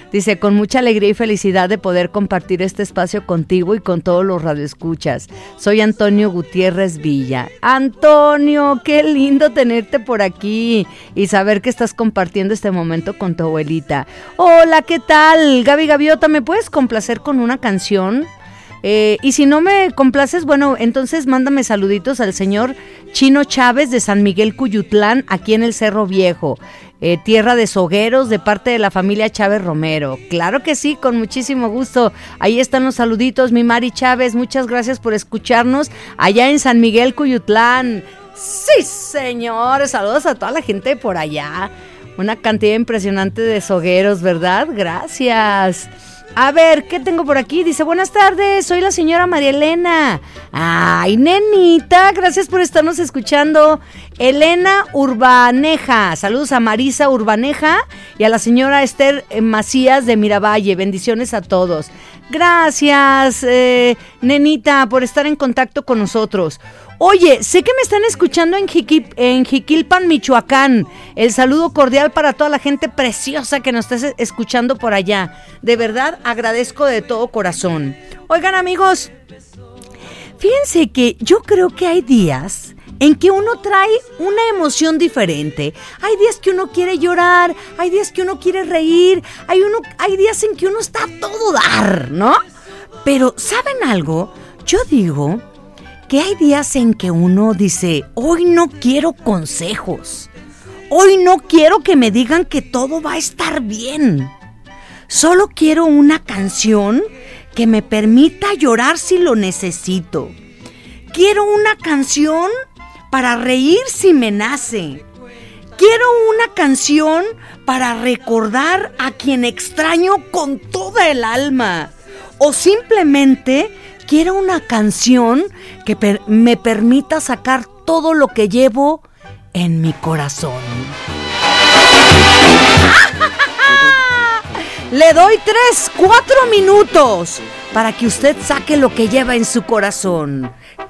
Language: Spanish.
Dice, con mucha alegría y felicidad de poder compartir este espacio contigo y con todos los radioescuchas. Soy Antonio Gutiérrez Villa. Antonio, qué lindo tenerte por aquí y saber que estás compartiendo este momento con tu abuelita. Hola, ¿qué tal? Gaby Gaviota, ¿me puedes complacer con una canción? Y si no me complaces, bueno, entonces mándame saluditos al señor Chino Chávez de San Miguel Cuyutlán, aquí en el Cerro Viejo, tierra de sogueros, de parte de la familia Chávez Romero. Claro que sí, con muchísimo gusto. Ahí están los saluditos, mi Mari Chávez, muchas gracias por escucharnos allá en San Miguel Cuyutlán. Sí, señores, saludos a toda la gente por allá. Una cantidad impresionante de sogueros, ¿verdad? Gracias. A ver, ¿qué tengo por aquí? Dice, buenas tardes, soy la señora María Elena. Ay, nenita, gracias por estarnos escuchando. Elena Urbaneja, saludos a Marisa Urbaneja y a la señora Esther Macías de Miravalle, bendiciones a todos. Gracias, nenita, por estar en contacto con nosotros. Oye, sé que me están escuchando en Jiquilpan, Michoacán. El saludo cordial para toda la gente preciosa que nos está escuchando por allá. De verdad, agradezco de todo corazón. Oigan, amigos, fíjense que yo creo que hay días en que uno trae una emoción diferente. Hay días que uno quiere llorar, hay días que uno quiere reír, hay días en que uno está a todo dar, ¿no? Pero, ¿saben algo? Yo digo que hay días en que uno dice, hoy no quiero consejos, hoy no quiero que me digan que todo va a estar bien. Solo quiero una canción que me permita llorar si lo necesito. Quiero una canción para reír si me nace. Quiero una canción para recordar a quien extraño con toda el alma. O simplemente quiero una canción que me permita sacar todo lo que llevo en mi corazón. Le doy 3-4 minutos para que usted saque lo que lleva en su corazón.